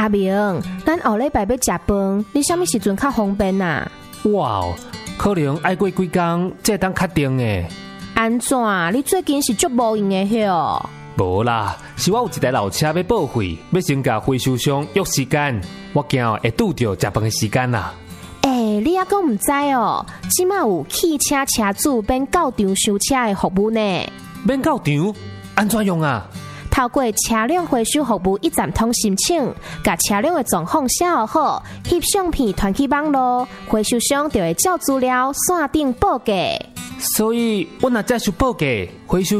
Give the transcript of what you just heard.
阿明，咱后礼拜要食饭，你啥物时阵较方便啊？ 哇，可能爱过几工才当确定诶。 安怎？你最近是足无用诶哟？ 无啦，是我有一台老车要报废，要先甲回收商约时间，我惊会拄着食饭诶时间啦。 你还阁毋知哦？即马有汽车车主免到场收车诶服务呢。 免到场？安怎用啊？ 透过车辆回收服务一站通申请，甲车辆的状况写好，翕相片传去网络，回收商就会照资料线顶报价。 所以我若再想报价，回收